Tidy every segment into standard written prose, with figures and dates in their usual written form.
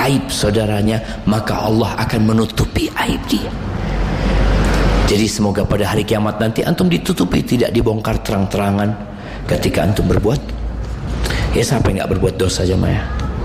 aib saudaranya, maka Allah akan menutupi aib dia. Jadi semoga pada hari kiamat nanti antum ditutupi, tidak dibongkar terang-terangan ketika antum berbuat. Ya, siapa yang gak berbuat dosa jemaah?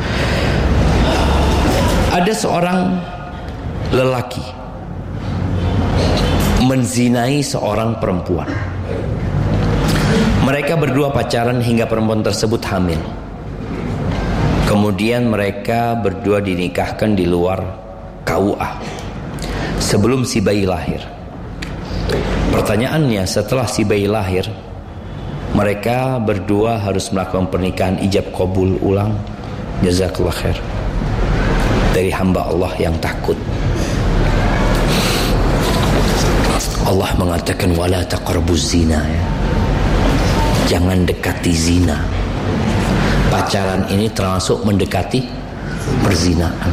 Ada seorang lelaki menzinai seorang perempuan. Mereka berdua pacaran hingga perempuan tersebut hamil. Kemudian mereka berdua dinikahkan di luar KUA sebelum si bayi lahir. Pertanyaannya, setelah si bayi lahir, mereka berdua harus melakukan pernikahan ijab qabul ulang. Jazakallah khair. Dari hamba Allah yang takut. Allah mengatakan wala taqrabuz zina, ya. Jangan dekati zina. Pacaran ini termasuk mendekati perzinaan.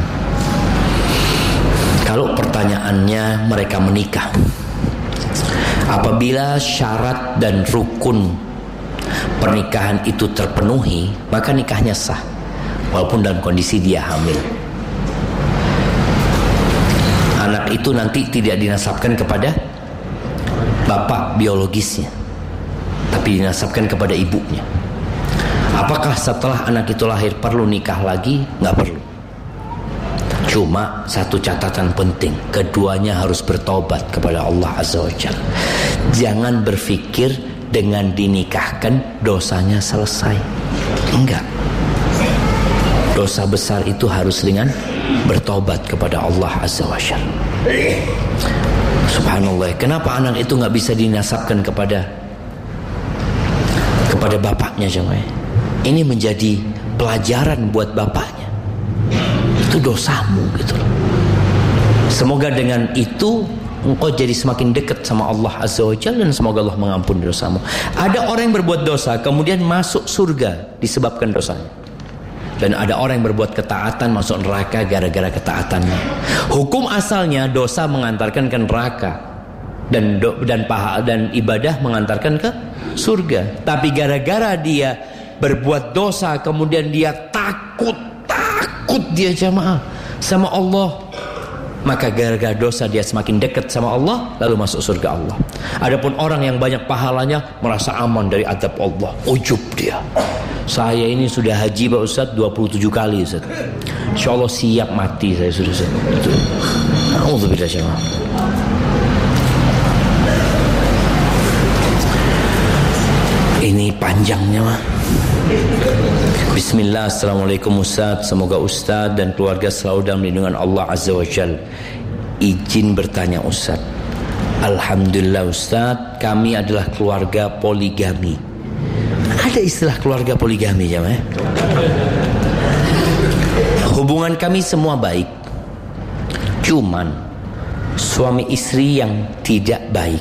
Kalau pertanyaannya mereka menikah, apabila syarat dan rukun pernikahan itu terpenuhi, maka nikahnya sah, walaupun dalam kondisi dia hamil. Anak itu nanti tidak dinasabkan kepada bapak biologisnya, tapi dinasabkan kepada ibunya. Apakah setelah anak itu lahir perlu nikah lagi? Nggak perlu. Cuma satu catatan penting, keduanya harus bertobat kepada Allah Azza wa Jalla. Jangan berpikir dengan dinikahkan dosanya selesai. Enggak. Dosa besar itu harus dengan bertobat kepada Allah Azza wa Jalla. Subhanallah, kenapa anak itu nggak bisa dinasabkan kepada bapaknya jemaah? Ini menjadi pelajaran buat bapaknya. Itu dosamu gitu loh. Semoga dengan itu engkau jadi semakin dekat sama Allah Azza wa Jalla, dan semoga Allah mengampuni dosamu. Ada orang yang berbuat dosa kemudian masuk surga disebabkan dosanya, dan ada orang yang berbuat ketaatan masuk neraka gara-gara ketaatannya. Hukum asalnya dosa mengantarkan ke neraka, dan pahala dan ibadah mengantarkan ke surga. Tapi gara-gara dia berbuat dosa kemudian dia takut dia jamaah sama Allah, maka gara-gara dosa dia semakin dekat sama Allah, lalu masuk surga Allah. Adapun orang yang banyak pahalanya merasa aman dari azab Allah, ujub dia. Saya ini sudah haji Pak Ustaz 27 kali Ustaz. Insyaallah siap mati saya sudah Ustaz. Alhamdulillah jamaah. Ini panjangnya mah. Bismillah, assalamualaikum Ustaz. Semoga Ustaz dan keluarga selalu dalam lindungan Allah Azza wa Jalla. Izin bertanya Ustaz. Alhamdulillah Ustaz, kami adalah keluarga poligami. Ada istilah keluarga poligami ya mah? Hubungan kami semua baik, cuman suami istri yang tidak baik.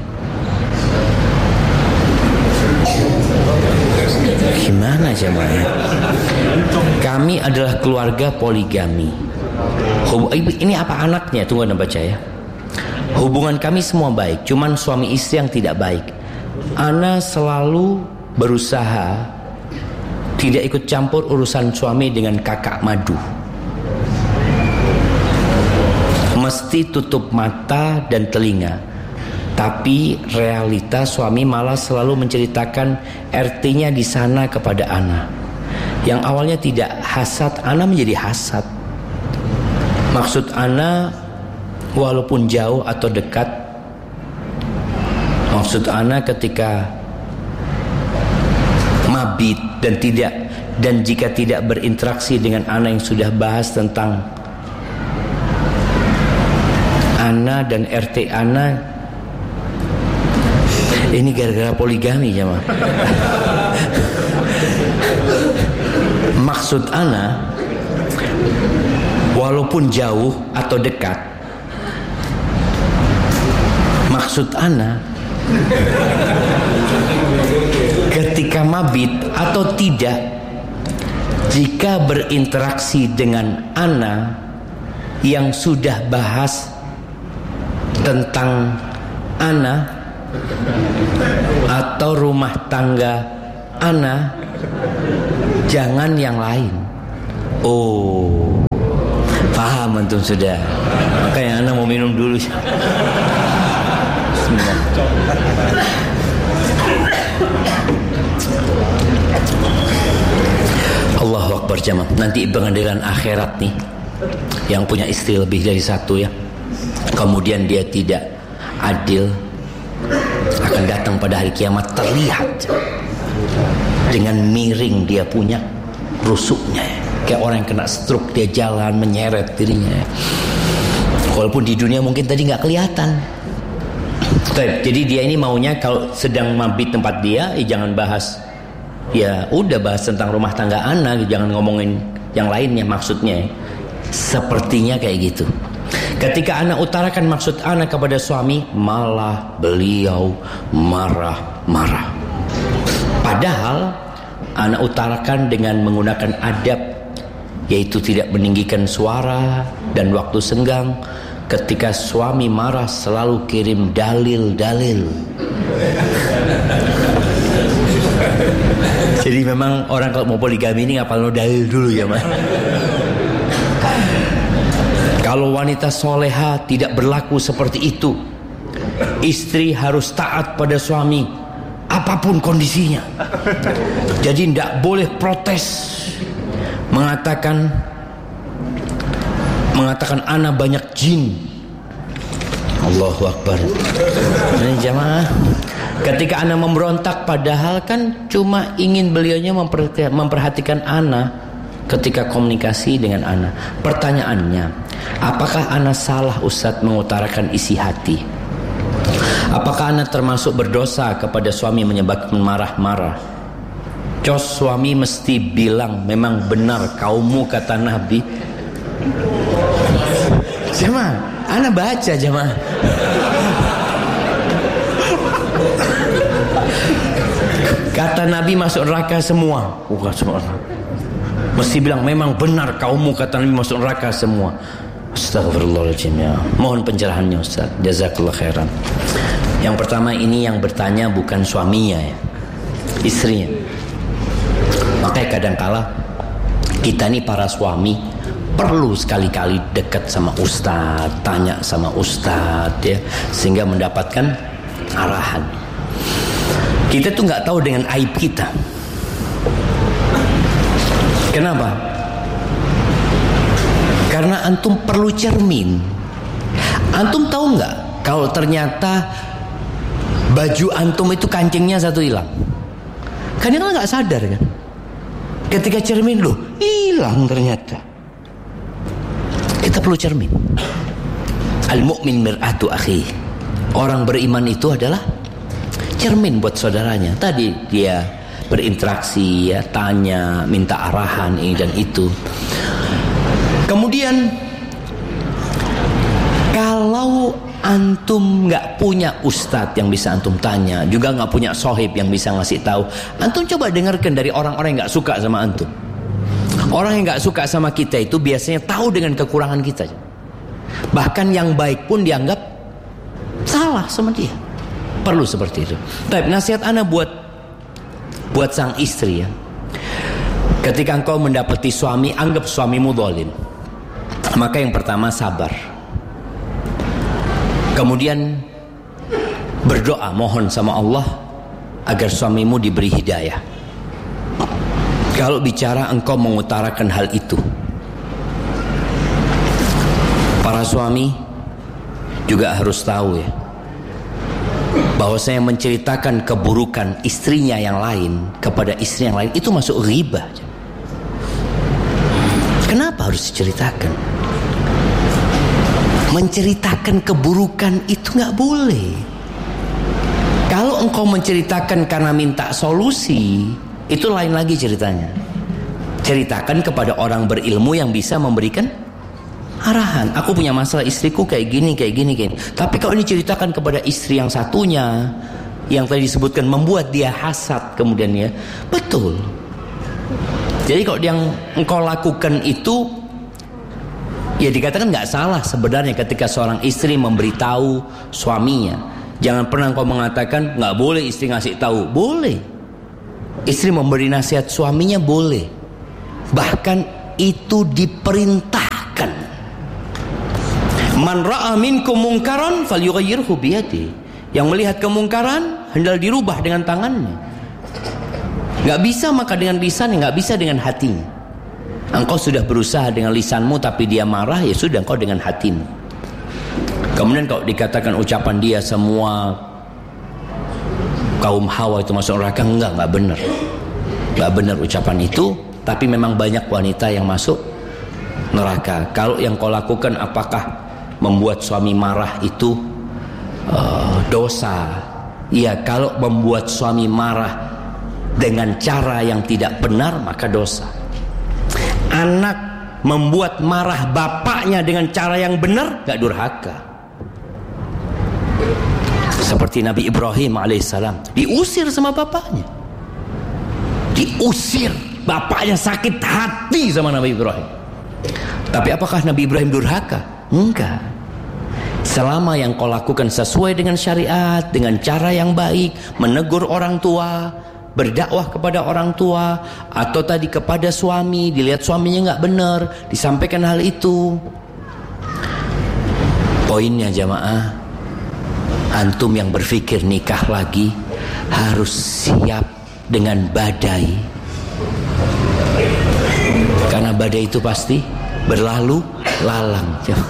Gimana jemaah? Kami adalah keluarga poligami. Ini apa anaknya? Tunggu anda baca ya. Hubungan kami semua baik, cuman suami istri yang tidak baik. Ana selalu berusaha tidak ikut campur urusan suami dengan kakak madu. Mesti tutup mata dan telinga. Tapi realita suami malah selalu menceritakan RT-nya di sana kepada Ana. Yang awalnya tidak hasad, Ana menjadi hasad. Maksud Ana walaupun jauh atau dekat. Maksud Ana ketika mabit dan jika tidak berinteraksi dengan Ana yang sudah bahas tentang Ana dan RT Ana. Ini gara-gara poligami ya mah. Maksud Ana walaupun jauh atau dekat, maksud Ana ketika mabit atau tidak, jika berinteraksi dengan Ana yang sudah bahas tentang Ana atau rumah tangga Ana, jangan yang lain. Oh, antum sudah. Makanya anak mau minum dulu. Bismillah. Allahu Akbar jamaah. Nanti pengadilan akhirat nih, yang punya istri lebih dari satu ya, kemudian dia tidak adil, akan datang pada hari kiamat terlihat dengan miring dia punya rusuknya ya. Kayak orang yang kena stroke, dia jalan menyeret dirinya ya. Walaupun di dunia mungkin tadi nggak kelihatan. Jadi dia ini maunya kalau sedang mabit tempat dia, jangan bahas, ya udah bahas tentang rumah tangga anak, jangan ngomongin yang lainnya maksudnya. Sepertinya kayak gitu. Ketika anak utarakan maksud anak kepada suami, malah beliau marah-marah. Padahal anak utarakan dengan menggunakan adab, yaitu tidak meninggikan suara, dan waktu senggang ketika suami marah selalu kirim dalil-dalil. Jadi memang orang kalau mau poligami ini ngapal dalil dulu ya mas. Kalau wanita soleha tidak berlaku seperti itu. Istri harus taat pada suami apapun kondisinya. Jadi tidak boleh protes, mengatakan ana banyak jin. Allahu Akbar. Ini jamaah, ketika ana memberontak padahal kan cuma ingin beliaunya memperhatikan ana ketika komunikasi dengan ana. Pertanyaannya, apakah ana salah Ustadz mengutarakan isi hati? Apakah ana termasuk berdosa kepada suami menyebabkan marah-marah? Cos suami mesti bilang, memang benar kaummu kata Nabi. Jemaah, ana baca jemaah. Kata Nabi masuk neraka semua. Bukan semua. Mesti bilang memang benar kaummu kata Nabi masuk neraka semua. Astagfirullahaladzim ya. Mohon pencerahannya Ustaz. Jazakallah khairan. Yang pertama ini yang bertanya bukan suaminya ya, istrinya. Makanya kadangkala kita nih para suami perlu sekali-kali dekat sama Ustaz, tanya sama Ustaz ya, sehingga mendapatkan arahan. Kita tuh nggak tahu dengan aib kita. Kenapa? Karena antum perlu cermin. Antum tahu nggak kalau ternyata baju antum itu kancingnya satu hilang? Kan kita nggak sadar kan? Ketika cermin loh hilang ternyata. Kita perlu cermin. Al-mu'min mir'atu akhi. Orang beriman itu adalah cermin buat saudaranya. Tadi dia berinteraksi ya, tanya, minta arahan ini dan itu. Kemudian kalau antum nggak punya ustadz yang bisa antum tanya, juga nggak punya sohib yang bisa ngasih tahu, antum coba dengarkan dari orang-orang yang nggak suka sama antum. Orang yang nggak suka sama kita itu biasanya tahu dengan kekurangan kita. Bahkan yang baik pun dianggap salah sama dia. Perlu seperti itu. Tapi nasihat ana buat sang istri ya. Ketika engkau mendapati suami, anggap suamimu zalim. Maka yang pertama sabar. Kemudian berdoa, mohon sama Allah agar suamimu diberi hidayah. Kalau bicara engkau mengutarakan hal itu, para suami juga harus tahu ya, bahwa saya menceritakan keburukan istrinya yang lain kepada istri yang lain itu masuk ghibah. Kenapa harus diceritakan? Menceritakan keburukan itu nggak boleh. Kalau engkau menceritakan karena minta solusi, itu lain lagi ceritanya. Ceritakan kepada orang berilmu yang bisa memberikan arahan. Aku punya masalah istriku kayak gini. Tapi kalau ini ceritakan kepada istri yang satunya, yang tadi disebutkan membuat dia hasad kemudian ya, betul. Jadi kalau yang engkau lakukan itu, ya dikatakan nggak salah sebenarnya ketika seorang istri memberitahu suaminya. Jangan pernah engkau mengatakan nggak boleh istri ngasih tahu. Boleh. Istri memberi nasihat suaminya boleh. Bahkan itu diperintahkan. Man ra'a minkum munkaran falyughayyirhu biyadihi. Yang melihat kemungkaran hendaklah dirubah dengan tangannya. Enggak bisa maka dengan lisan, enggak bisa dengan hatinya. Engkau sudah berusaha dengan lisanmu tapi dia marah, ya sudah engkau dengan hatimu. Kemudian kalau dikatakan ucapan dia semua kaum Hawa itu masuk neraka, enggak benar. Enggak benar ucapan itu, tapi memang banyak wanita yang masuk neraka. Kalau yang kau lakukan apakah membuat suami marah itu dosa? Iya, kalau membuat suami marah dengan cara yang tidak benar maka dosa. Anak membuat marah bapaknya dengan cara yang benar gak durhaka. Seperti Nabi Ibrahim alaihissalam, diusir sama bapaknya. Diusir, bapaknya sakit hati sama Nabi Ibrahim. Tapi apakah Nabi Ibrahim durhaka? Enggak. Selama yang kau lakukan sesuai dengan syariat, dengan cara yang baik, menegur orang tua, berdakwah kepada orang tua, atau tadi kepada suami, dilihat suaminya nggak benar, disampaikan hal itu. Poinnya jamaah, antum yang berpikir nikah lagi harus siap dengan badai, karena badai itu pasti berlalu lalang.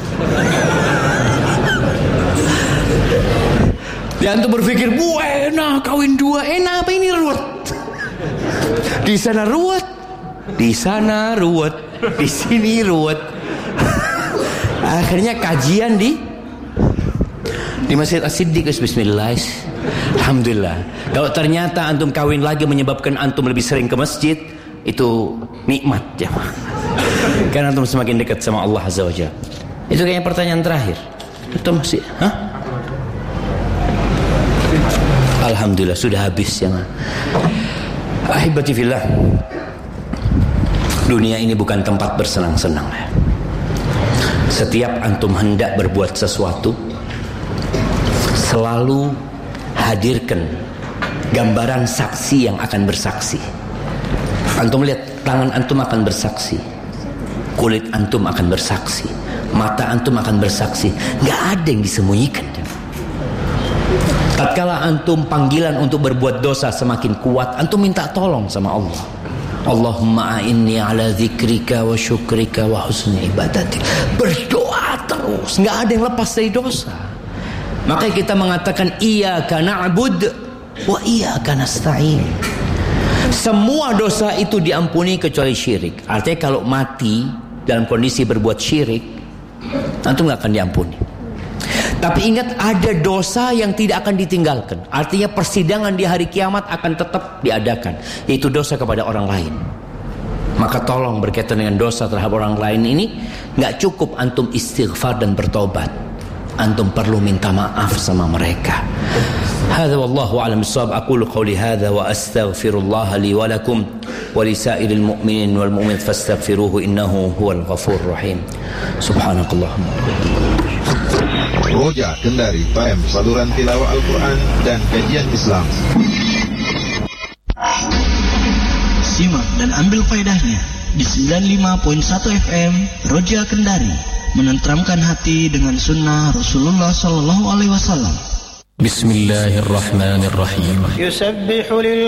Ya antum berpikir, enak kawin dua, enak apa ini ruwet? Di sana ruwet, di sana ruwet, di sini ruwet. Akhirnya kajian di Masjid As-Siddiq. Bismillah, alhamdulillah. Kalau ternyata antum kawin lagi menyebabkan antum lebih sering ke masjid, itu nikmat ya. Karena antum semakin dekat sama Allah Azza wa Jalla. Itu kayaknya pertanyaan terakhir. Itu masih, alhamdulillah sudah habis ya. Ahibati fillah, dunia ini bukan tempat bersenang-senang ya. Setiap antum hendak berbuat sesuatu, selalu hadirkan gambaran saksi yang akan bersaksi. Antum lihat, tangan antum akan bersaksi, kulit antum akan bersaksi, mata antum akan bersaksi. Gak ada yang disembunyikan. Tatkala antum panggilan untuk berbuat dosa semakin kuat, antum minta tolong sama Allah. Allahumma a'inni ala dzikrika wa syukrika wa husni ibadatik. Berdoa terus, nggak ada yang lepas dari dosa. Makanya kita mengatakan iyyaka na'bud wa iyyaka nasta'in. Semua dosa itu diampuni kecuali syirik. Artinya kalau mati dalam kondisi berbuat syirik, antum nggak akan diampuni. Tapi ingat, ada dosa yang tidak akan ditinggalkan. Artinya persidangan di hari kiamat akan tetap diadakan, yaitu dosa kepada orang lain. Maka tolong berkaitan dengan dosa terhadap orang lain ini, gak cukup antum istighfar dan bertobat, antum perlu minta maaf sama mereka. Hadza wallahu a'lam bissawab. Aqulu qawli hadza wa astaghfirullah li wa lakum wa li sa'iril mu'minin wal mu'minat fastaghfiruhu innahu huwal ghafurur rahim. Subhanakallahumma. Roja Kendari FM, saluran tilawah Al-Quran dan kajian Islam. Simak dan ambil faedahnya di 95.1 FM Roja Kendari, menenteramkan hati dengan sunnah Rasulullah Sallallahu Alaihi Wasallam. Bismillahirrahmanirrahim. Yusabbihu